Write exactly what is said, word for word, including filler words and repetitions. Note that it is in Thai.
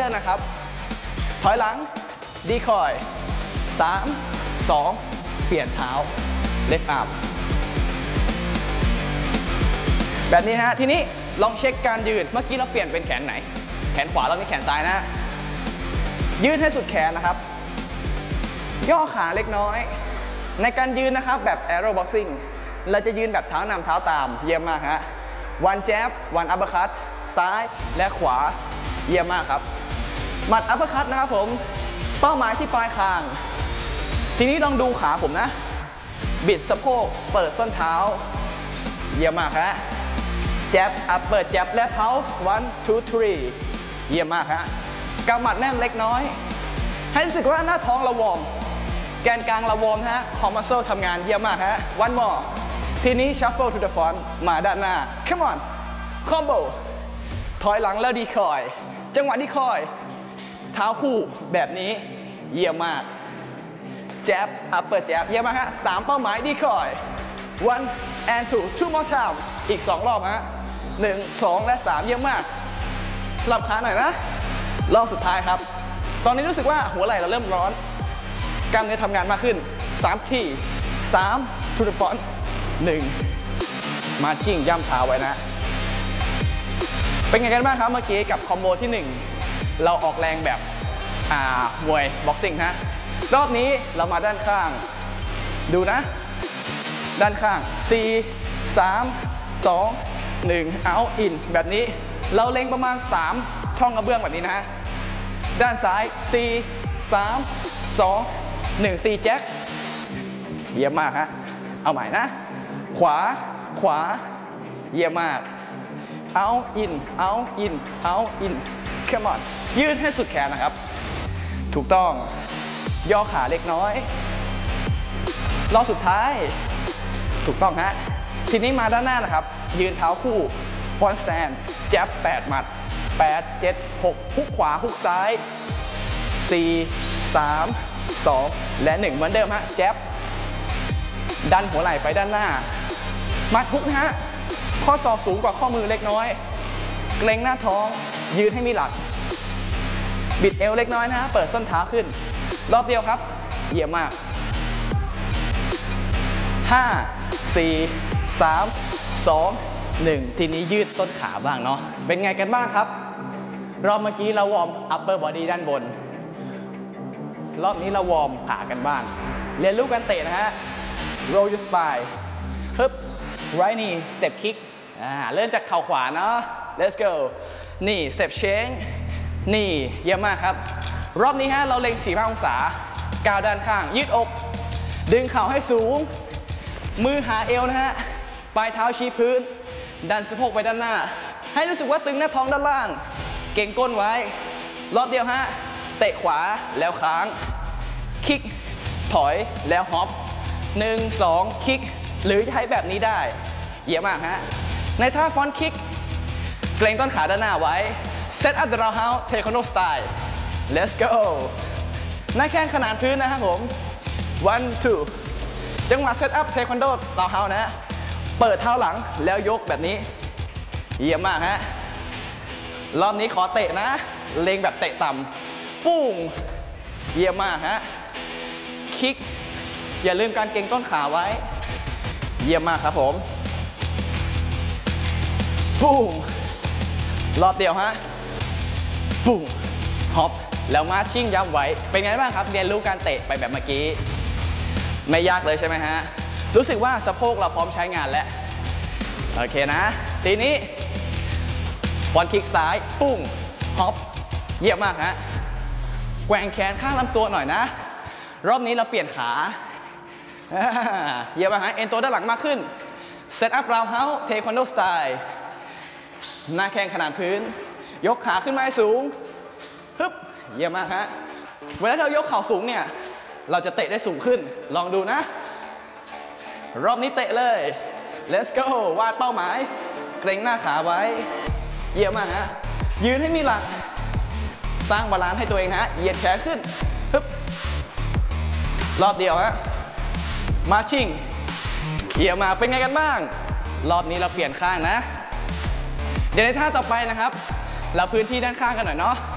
ลือกนะครับถอยหลังดีคอยสาม สองเปลี่ยนเท้าเล็กอัพแบบนี้ฮะทีนี้ลองเช็คการยืนเมื่อกี้เราเปลี่ยนเป็นแขนไหนแขนขวาเรามีแขนซ้ายนะยืดให้สุดแขนนะครับย่อขาเล็กน้อยในการยืนนะครับแบบ Aero Boxing เราจะยืนแบบเท้านำเท้าตามเยี่ยมมากฮะวันแจ๊บวันอัปเปอร์คัตซ้ายและขวาเยี่ยมมากครับหมัดอัปเปอร์คัตนะครับผมเป้าหมายที่ปลายคางทีนี้ลองดูขาผมนะบิดสะโพกเปิดส้นเท้าเยี่ยมมากฮะแจ๊บอัปเปอร์แจ๊บและเพาส์ one two three เยี่ยมมากฮะกำหมัดแน่นเล็กน้อยให้รู้สึกว่าหน้าท้องเราวอร์มแกนกลางเราวอร์มฮะคอมมัสเซิลทำงานเยี่ยมมากฮะ one more ทีนี้ shuffle to the front มาด้านหน้า come on combo ถอยหลังแล้วดีคอยจังหวะดีคอยเท้าคู่แบบนี้เยี่ยมมากแจ๊บอัปเปอร์แจ๊บเยี่ยมมากฮะสามเป้าหมายดีคอย one and two two more time อีกสองรอบฮะหนึ่ง สองและสามเยี่ยมมากสลับขาหน่อยนะรอบสุดท้ายครับตอนนี้รู้สึกว่าหัวไหล่เราเริ่มร้อนกล้ามเนื้อทำงานมากขึ้นสามทีสาม to the front หนึ่งมาชิ่งย่ำเท้าไว้นะเป็นไงกันบ้างครับเมื่อกี้กับคอมโบที่หนึ่งเราออกแรงแบบอ่ามวยบ็อกซิ่งฮะรอบนี้เรามาด้านข้างดูนะด้านข้างสี่ สาม สอง หนึ่ง out in แบบนี้เราเล็งประมาณสามช่องกระเบื้องแบบนี้นะฮะด้านซ้ายสี่ สาม สอง หนึ่ง สี่แจ็คเยี่ยมมากฮะเอาใหม่นะขวาขวาเยี่ยมมาก out in out in out in come on ยืดให้สุดแขนนะครับถูกต้องย่อขาเล็กน้อยรอบสุดท้ายถูกต้องฮะทีนี้มาด้านหน้านะครับยืนเท้าคู่ front stand แจ็บแปดหมัดแปด เจ็ด หกฮุกขวาฮุกซ้ายสี่ สาม สองและหนึ่งเหมือนเดิมฮะแจ็บดันหัวไหล่ไปด้านหน้ามัดฮุกนะฮะข้อศอกสูงกว่าข้อมือเล็กน้อยเกร็งหน้าท้องยืนให้มีหลักบิดเอวเล็กน้อยนะฮะเปิดส้นเท้าขึ้นรอบเดียวครับเยี่ยมมากห้า สี่ สาม สอง หนึ่งทีนี้ยืดต้นขาบ้างเนาะเป็นไงกันบ้างครับรอบเมื่อกี้เราวอร์ม upper body ด้านบนรอบนี้เราวอร์มขากันบ้างเรียนรู้การเตะนะฮะ roll your spine ฮึบ right knee step kick อ่าเริ่มจากเข่าขวาเนาะ let's go นี่ step change นี่เยี่ยมมากครับรอบนี้ฮะเราเล็งสี่สิบห้าองศาก้าวด้านข้างยืดอกดึงเข่าให้สูงมือหาเอวนะฮะปลายเท้าชี้พื้นดันสะโพกไปด้านหน้าให้รู้สึกว่าตึงหน้าท้องด้านล่างเก่งก้นไว้รอบเดียวฮะเตะขวาแล้วค้างคิกถอยแล้วฮอปหนึ่ง สองคิกหรือใช้แบบนี้ได้เยี่ยมมากฮะในท่าฟอนต์คิกเกรงต้นขาด้านหน้าไว้ set up the roundhouse taekwondo style let's go หน้าแข้งขนานพื้นนะครับผม one two จังหวะ set up taekwondo roundhouse นะเปิดเท้าหลังแล้วยกแบบนี้เยี่ยมมากฮะรอบนี้ขอเตะนะเล็งแบบเตะต่ำปุ้งเยี่ยมมากฮะคิกอย่าลืมการเกร็งต้นขาไว้เยี่ยมมากครับผมปุ้งรอบเดียวฮะปุ้งฮอปแล้วมาชิ่งย้ำไว้เป็นไงบ้างครับเรียนรู้การเตะไปแบบเมื่อกี้ไม่ยากเลยใช่ไหมฮะรู้สึกว่าสะโพกเราพร้อมใช้งานแล้วโอเคนะทีนี้ฟอนต์คิกซ้ายปุ้งฮอปเยี่ยมมากฮะแกว่งแขนข้างลำตัวหน่อยนะรอบนี้เราเปลี่ยนขาเยี่ยมมากฮะเอ็นตัวด้านหลังมากขึ้น set up roundhouse taekwondo style หน้าแข้งขนานพื้นยกขาขึ้นมาให้สูงฮึบเยี่ยมมากฮะเวลาเรายกเข่าสูงเนี่ยเราจะเตะได้สูงขึ้นลองดูนะรอบนี้เตะเลย let's go วาดเป้าหมายเกร็งหน้าขาไว้เยี่ยมมากฮะยืนให้มีหลักสร้างบาลานซ์ให้ตัวเองฮะเหยียดแขนขึ้นฮึบรอบเดียวฮะมาชิ่งเยี่ยมมาเป็นไงกันบ้างรอบนี้เราเปลี่ยนข้างนะเดี๋ยวในท่าต่อไปนะครับเราพื้นที่ด้านข้างกันหน่อยเนาะ